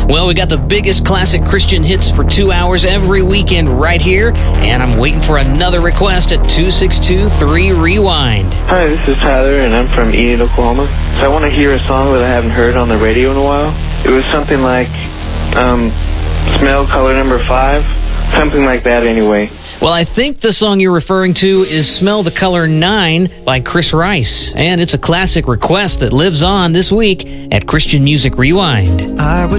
Well, we got the biggest classic Christian hits for 2 hours every weekend right here, and I'm waiting for another request at 262-3-REWIND. Hi, this is Tyler, and I'm from Enid, Oklahoma. So I want to hear a song that I haven't heard on the radio in a while. It was something like, Smell Color Number 5, something like that anyway. Well, I think the song you're referring to is Smell the Color 9 by Chris Rice, and it's a classic request that lives on this week at Christian Music Rewind.